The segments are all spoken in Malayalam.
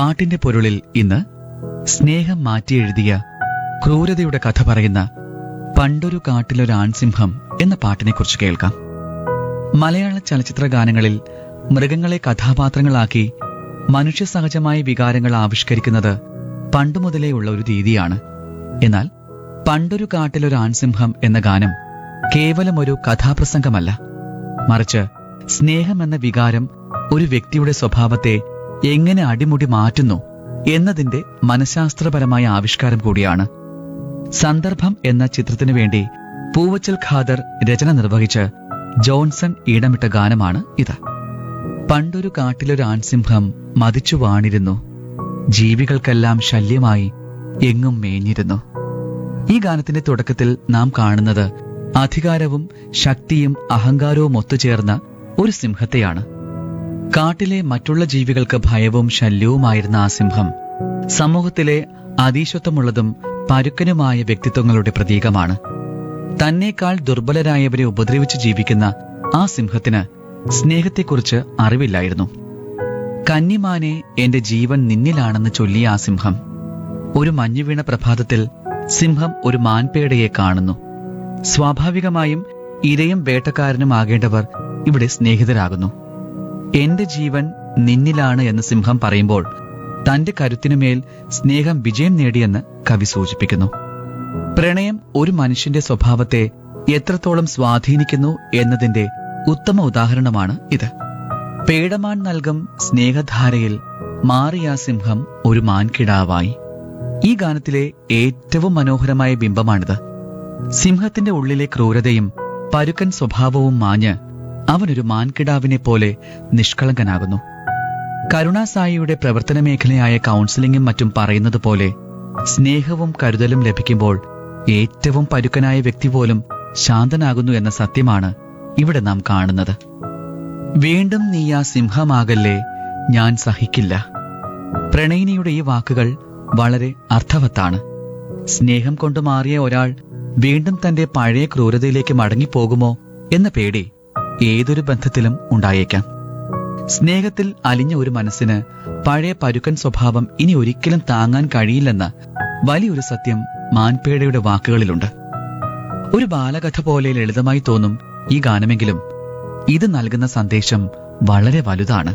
പാട്ടിന്റെ പൊരുളിൽ ഇന്ന് സ്നേഹം മാറ്റിയെഴുതിയ ക്രൂരതയുടെ കഥ പറയുന്ന പണ്ടൊരു കാട്ടിലൊരാൺസിംഹം എന്ന പാട്ടിനെക്കുറിച്ച് കേൾക്കാം. മലയാള ചലച്ചിത്ര ഗാനങ്ങളിൽ മൃഗങ്ങളെ കഥാപാത്രങ്ങളാക്കി മനുഷ്യസഹജമായ വികാരങ്ങൾ ആവിഷ്കരിക്കുന്നത് പണ്ടുമുതലേ ഉള്ള ഒരു രീതിയാണ്. എന്നാൽ പണ്ടൊരു കാട്ടിലൊരാൺസിംഹം എന്ന ഗാനം കേവലം ഒരു കഥാപ്രസംഗമല്ല, മറിച്ച് സ്നേഹം എന്ന വികാരം ഒരു വ്യക്തിയുടെ സ്വഭാവത്തെ എങ്ങനെ അടിമുടി മാറ്റുന്നു എന്നതിന്റെ മനഃശാസ്ത്രപരമായ ആവിഷ്കാരം കൂടിയാണ്. സന്ദർഭം എന്ന ചിത്രത്തിനു വേണ്ടി പൂവച്ചൽ ഖാദർ രചന നിർവഹിച്ച് ജോൺസൺ ഈടമിട്ട ഗാനമാണ് ഇത്. പണ്ടൊരു കാട്ടിലൊരാൺസിംഹം മതിച്ചു വാണിരുന്നു, ജീവികൾക്കെല്ലാം ശല്യമായി എങ്ങും മേഞ്ഞിരുന്നു. ഈ ഗാനത്തിന്റെ തുടക്കത്തിൽ നാം കാണുന്നത് അധികാരവും ശക്തിയും അഹങ്കാരവും ഒത്തുചേർന്ന ഒരു സിംഹത്തെയാണ്. കാട്ടിലെ മറ്റുള്ള ജീവികൾക്ക് ഭയവും ശല്യവുമായിരുന്ന ആ സിംഹം സമൂഹത്തിലെ അതീശത്വമുള്ളതും പരുക്കനുമായ വ്യക്തിത്വങ്ങളുടെ പ്രതീകമാണ്. തന്നേക്കാൾ ദുർബലരായവരെ ഉപദ്രവിച്ച് ജീവിക്കുന്ന ആ സിംഹത്തിന് സ്നേഹത്തെക്കുറിച്ച് അറിവില്ലായിരുന്നു. കന്നിമാനെ, എന്റെ ജീവൻ നിന്നിലാണെന്ന് ചൊല്ലിയ ആ സിംഹം ഒരു മഞ്ഞുവീണ പ്രഭാതത്തിൽ സിംഹം ഒരു മാൻപേടയെ കാണുന്നു. സ്വാഭാവികമായും ഇരയും വേട്ടക്കാരനും ആകേണ്ടവർ ഇവിടെ സ്നേഹിതരാകുന്നു. എന്റെ ജീവൻ നിന്നിലാണ് എന്ന് സിംഹം പറയുമ്പോൾ തന്റെ കരുത്തിനുമേൽ സ്നേഹം വിജയം നേടിയെന്ന് കവി സൂചിപ്പിക്കുന്നു. പ്രണയം ഒരു മനുഷ്യന്റെ സ്വഭാവത്തെ എത്രത്തോളം സ്വാധീനിക്കുന്നു എന്നതിന്റെ ഉത്തമ ഉദാഹരണമാണ് ഇത്. പേടമാൻ നൽകും സ്നേഹധാരയിൽ മാറിയ സിംഹം ഒരു മാൻകിടാവായി. ഈ ഗാനത്തിലെ ഏറ്റവും മനോഹരമായ ബിംബമാണിത്. സിംഹത്തിന്റെ ഉള്ളിലെ ക്രൂരതയും പരുക്കൻ സ്വഭാവവും മാഞ്ഞ് അവനൊരു മാൻകിടാവിനെ പോലെ നിഷ്കളങ്കനാകുന്നു. കരുണാസായിയുടെ പ്രവർത്തന മേഖലയായ കൗൺസിലിംഗും മറ്റും പറയുന്നത് പോലെ സ്നേഹവും കരുതലും ലഭിക്കുമ്പോൾ ഏറ്റവും പരുക്കനായ വ്യക്തി പോലും ശാന്തനാകുന്നു എന്ന സത്യമാണ് ഇവിടെ നാം കാണുന്നത്. വീണ്ടും നീ ആ സിംഹമാകല്ലേ, ഞാൻ സഹിക്കില്ല. പ്രണയിനിയുടെ ഈ വാക്കുകൾ വളരെ അർത്ഥവത്താണ്. സ്നേഹം കൊണ്ട് മാറിയ ഒരാൾ വീണ്ടും തന്റെ പഴയ ക്രൂരതയിലേക്ക് മടങ്ങിപ്പോകുമോ എന്ന പേടി ഏതൊരു ബന്ധത്തിലും ഉണ്ടായേക്കാം. സ്നേഹത്തിൽ അലിഞ്ഞ ഒരു മനസ്സിന് പഴയ പരുക്കൻ സ്വഭാവം ഇനി ഒരിക്കലും താങ്ങാൻ കഴിയില്ലെന്ന വലിയൊരു സത്യം മാൻപേടയുടെ വാക്കുകളിലുണ്ട്. ഒരു ബാലകഥ പോലെ ലളിതമായി തോന്നും ഈ ഗാനമെങ്കിലും ഇത് നൽകുന്ന സന്ദേശം വളരെ വലുതാണ്.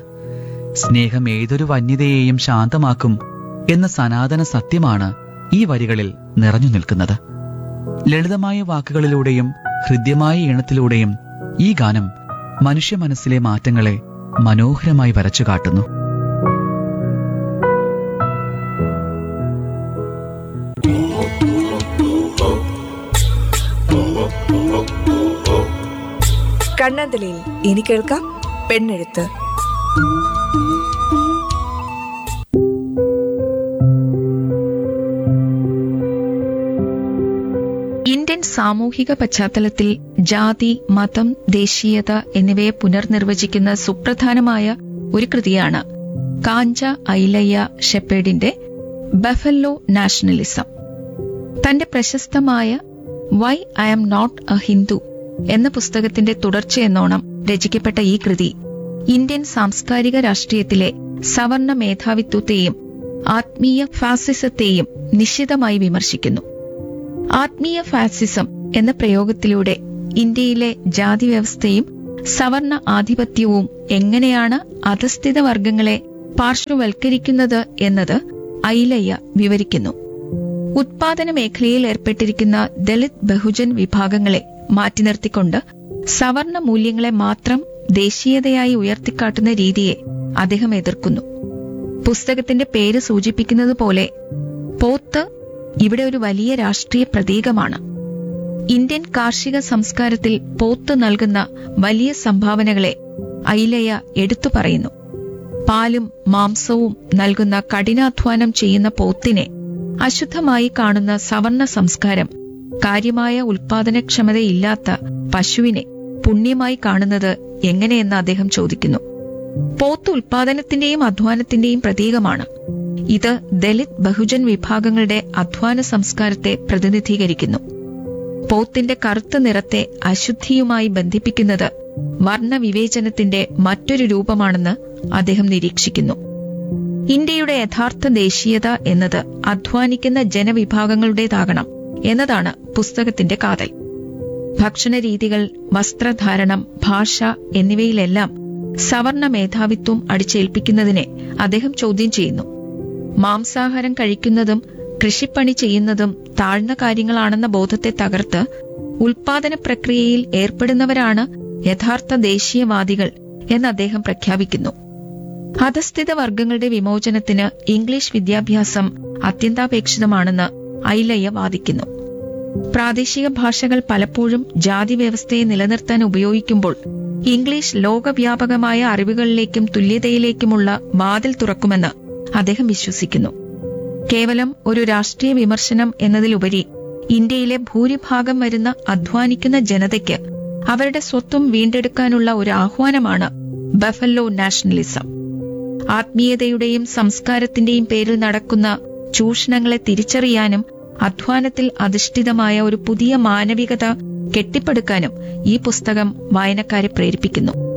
സ്നേഹം ഏതൊരു വന്യതയെയും ശാന്തമാക്കും എന്ന സനാതന സത്യമാണ് ഈ വരികളിൽ നിറഞ്ഞു നിൽക്കുന്നത്. ലളിതമായ വാക്കുകളിലൂടെയും ഹൃദ്യമായ ഈണത്തിലൂടെയും ഈ ഗാനം മനുഷ്യ മനസ്സിലെ മാറ്റങ്ങളെ മനോഹരമായി വരച്ചു കാട്ടുന്നു. കണ്ണന്തലയിൽ ഇനി കേൾക്കാം പെണ്ണെഴുത്ത്. ഇന്ത്യൻ സാമൂഹിക പശ്ചാത്തലത്തിൽ ജാതി, മതം, ദേശീയത എന്നിവയെ പുനർനിർവചിക്കുന്ന സുപ്രധാനമായ ഒരു കൃതിയാണ് കാഞ്ച ഐലയ്യ ഷെപ്പേർഡിന്റെ ബഫല്ലോ നാഷണലിസം. തന്റെ പ്രശസ്തമായ Y I am not A Hindu എന്ന പുസ്തകത്തിന്റെ തുടർച്ചയെന്നോണം രചിക്കപ്പെട്ട ഈ കൃതി ഇന്ത്യൻ സാംസ്കാരിക രാഷ്ട്രീയത്തിലെ സവർണ മേധാവിത്വത്തെയും ആത്മീയ ഫാസിസത്തെയും നിശിതമായി വിമർശിക്കുന്നു. ആത്മീയ ഫാസിസം എന്ന പ്രയോഗത്തിലൂടെ ഇന്ത്യയിലെ ജാതി വ്യവസ്ഥയും സവർണ ആധിപത്യവും എങ്ങനെയാണ് അധസ്ഥിത വർഗങ്ങളെ പാർശ്വവൽക്കരിക്കുന്നത് എന്നത് ഐലയ്യ വിവരിക്കുന്നു. ഉത്പാദന മേഖലയിൽ ഏർപ്പെട്ടിരിക്കുന്ന ദളിത് ബഹുജൻ വിഭാഗങ്ങളെ മാറ്റി നിർത്തിക്കൊണ്ട് സവർണ മൂല്യങ്ങളെ മാത്രം ദേശീയതയായി ഉയർത്തിക്കാട്ടുന്ന രീതിയെ അദ്ദേഹം എതിർക്കുന്നു. പുസ്തകത്തിന്റെ പേര് സൂചിപ്പിക്കുന്നത് പോലെ പോത്ത് ഇവിടെ ഒരു വലിയ രാഷ്ട്രീയ പ്രതീകമാണ്. ഇന്ത്യൻ കാർഷിക സംസ്കാരത്തിൽ പോത്ത് നൽകുന്ന വലിയ സംഭാവനകളെ ഐലയ്യ എടുത്തു പറയുന്നു. പാലും മാംസവും നൽകുന്ന കഠിനാധ്വാനം ചെയ്യുന്ന പോത്തിനെ അശുദ്ധമായി കാണുന്ന സവർണ സംസ്കാരം കാര്യമായ ഉൽപാദനക്ഷമതയില്ലാത്ത പശുവിനെ പുണ്യമായി കാണുന്നത് എങ്ങനെയെന്ന് അദ്ദേഹം ചോദിക്കുന്നു. പോത്ത് ഉൽപാദനത്തിന്റെയും അധ്വാനത്തിന്റെയും പ്രതീകമാണ്. ഇത് ദളിത് ബഹുജൻ വിഭാഗങ്ങളുടെ അധ്വാന സംസ്കാരത്തെ പ്രതിനിധീകരിക്കുന്നു. പോത്തിന്റെ കറുത്ത നിറത്തെ അശുദ്ധിയുമായി ബന്ധിപ്പിക്കുന്നത് വർണ്ണവിവേചനത്തിന്റെ മറ്റൊരു രൂപമാണെന്ന് അദ്ദേഹം നിരീക്ഷിക്കുന്നു. ഇന്ത്യയുടെ യഥാർത്ഥ ദേശീയത എന്നത് അധ്വാനിക്കുന്ന ജനവിഭാഗങ്ങളുടേതാകണം എന്നതാണ് പുസ്തകത്തിന്റെ കാതൽ. ഭക്ഷണരീതികൾ, വസ്ത്രധാരണം, ഭാഷ എന്നിവയിലെല്ലാം സവർണ മേധാവിത്വം അടിച്ചേൽപ്പിക്കുന്നതിനെ അദ്ദേഹം ചോദ്യം ചെയ്യുന്നു. മാംസാഹാരം കഴിക്കുന്നതും കൃഷിപ്പണി ചെയ്യുന്നതും താഴ്ന്ന കാര്യങ്ങളാണെന്ന ബോധത്തെ തകർത്ത് ഉൽപാദന പ്രക്രിയയിൽ ഏർപ്പെടുന്നവരാണ് യഥാർത്ഥ ദേശീയവാദികൾ എന്ന് അദ്ദേഹം പ്രഖ്യാപിക്കുന്നു. അധസ്ഥിത വർഗങ്ങളുടെ വിമോചനത്തിന് ഇംഗ്ലീഷ് വിദ്യാഭ്യാസം അത്യന്താപേക്ഷിതമാണെന്ന് ഐലയ്യ വാദിക്കുന്നു. പ്രാദേശിക ഭാഷകൾ പലപ്പോഴും ജാതി വ്യവസ്ഥയെ നിലനിർത്താൻ ഉപയോഗിക്കുമ്പോൾ ഇംഗ്ലീഷ് ലോകവ്യാപകമായ അറിവുകളിലേക്കും തുല്യതയിലേക്കുമുള്ള വാതിൽ തുറക്കുമെന്ന് അദ്ദേഹം വിശ്വസിക്കുന്നു. കേവലം ഒരു രാഷ്ട്രീയ വിമർശനം എന്നതിലുപരി ഇന്ത്യയിലെ ഭൂരിഭാഗം വരുന്ന അധ്വാനിക്കുന്ന ജനതയ്ക്ക് അവരുടെ സ്വത്വം വീണ്ടെടുക്കാനുള്ള ഒരു ആഹ്വാനമാണ് ബഫല്ലോ നാഷണലിസം. ആത്മീയതയുടെയും സംസ്കാരത്തിന്റെയും പേരിൽ നടക്കുന്ന ചൂഷണങ്ങളെ തിരിച്ചറിയാനും അധ്വാനത്തിൽ അധിഷ്ഠിതമായ ഒരു പുതിയ മാനവികത കെട്ടിപ്പടുക്കാനും ഈ പുസ്തകം വായനക്കാരെ പ്രേരിപ്പിക്കുന്നു.